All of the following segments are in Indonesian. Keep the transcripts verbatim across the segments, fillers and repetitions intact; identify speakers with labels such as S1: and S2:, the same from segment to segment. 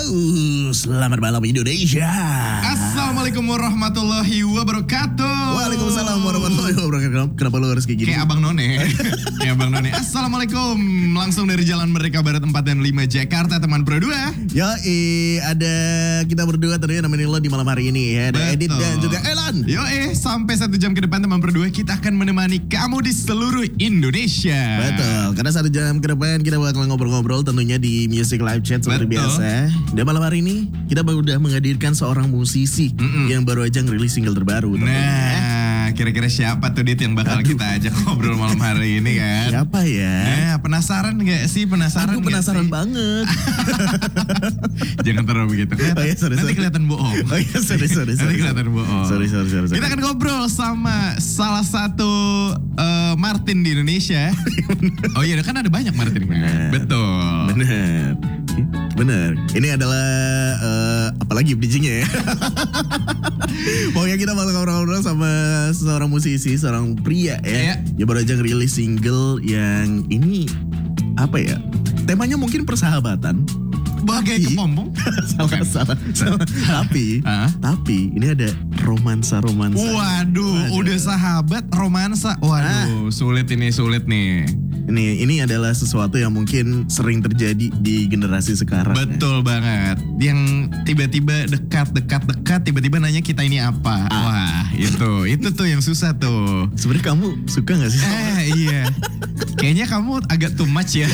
S1: Selamat malam Indonesia.
S2: Assalamualaikum warahmatullahi wabarakatuh.
S1: Waalaikumsalam warahmatullahi wabarakatuh. Kenapa lu harus kayak gini?
S2: Kayak Abang None. Kayak Abang None. Assalamualaikum. Langsung dari Jalan Merdeka Barat empat dan lima Jakarta, teman Pro dua.
S1: Ya, eh, ada kita berdua tentunya nemenin lo di malam hari ini ya. Ada Edit dan juga Elan.
S2: Yo eh, sampai satu jam ke depan teman Pro dua kita akan menemani kamu di seluruh Indonesia.
S1: Betul. Karena satu jam ke depan kita bakal ngobrol-ngobrol tentunya di Music Live Chat seperti
S2: Betul.
S1: biasa. Dan malam hari ini kita udah menghadirkan seorang musisi
S2: Mm-mm.
S1: yang baru aja ngerilis single terbaru. tentunya.
S2: Nah, kira-kira siapa tuh Dit yang bakal
S1: Aduh.
S2: kita ajak ngobrol malam hari ini kan?
S1: Siapa ya?
S2: Nah, penasaran gak sih? Penasaran
S1: Aku
S2: nggak
S1: penasaran
S2: sih?
S1: banget.
S2: Jangan terlalu begitu.
S1: Oh iya, sorry,
S2: Nanti
S1: sorry.
S2: kelihatan bohong.
S1: Oh iya, sorry, sorry,
S2: Nanti
S1: sorry.
S2: kelihatan bohong.
S1: Sorry, sorry, sorry, sorry.
S2: Kita akan ngobrol sama salah satu eh, Martin di Indonesia. Oh iya, kan ada banyak Martin kan?
S1: Benar.
S2: Betul.
S1: Bener, bener. Ini adalah eh, apalagi bridgingnya ya. Pokoknya kita bakal ngobrol-ngobrol sama seorang musisi, seorang pria ya.
S2: Iya.
S1: Dia baru aja ngerilis single yang ini apa ya? Temanya mungkin persahabatan.
S2: Bagai
S1: Tapi-
S2: kepompong.
S1: salah, salah, salah. Tapi,
S2: Hah?
S1: tapi ini ada romansa-romansa.
S2: Waduh,
S1: Waduh.
S2: udah sahabat romansa. Waduh, sulit ini, sulit nih.
S1: Ini ini adalah sesuatu yang mungkin sering terjadi di generasi sekarang. ya.
S2: Betul banget. Yang tiba-tiba dekat, dekat, dekat, tiba-tiba nanya kita ini apa. Wah, itu, itu tuh yang susah tuh.
S1: Sebenarnya kamu suka gak sih?
S2: Eh iya, kayaknya kamu agak too much ya.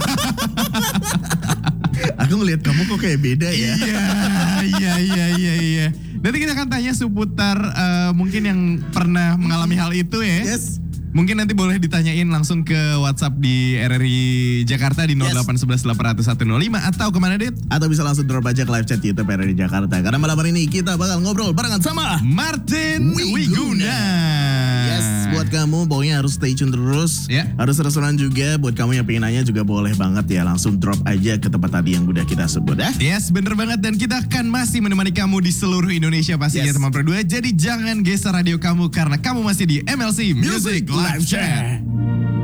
S1: Aku ngelihat kamu kok kayak beda ya.
S2: Iya, iya, iya, iya, iya. Nanti kita akan tanya seputar eh, mungkin yang pernah mengalami hal itu ya.
S1: Yes.
S2: Mungkin nanti boleh ditanyain langsung ke WhatsApp di R R I Jakarta di nol delapan satu satu delapan nol nol satu nol lima atau kemana Dit?
S1: Atau bisa langsung drop aja ke live chat YouTube R R I Jakarta. Karena malam hari ini kita bakal ngobrol barengan sama
S2: Martin
S1: Wiguna.
S2: Wiguna.
S1: Yes, buat kamu pokoknya harus stay tune terus.
S2: Ya.
S1: Harus restoran juga. Buat kamu yang pengen nanya juga boleh banget ya. Langsung drop aja ke tempat tadi yang udah kita sebut ya.
S2: Yes, bener banget. Dan kita akan masih menemani kamu di seluruh Indonesia pastinya
S1: Yes.
S2: teman berdua. Jadi jangan geser radio kamu karena kamu masih di M L C Music, Live Chat.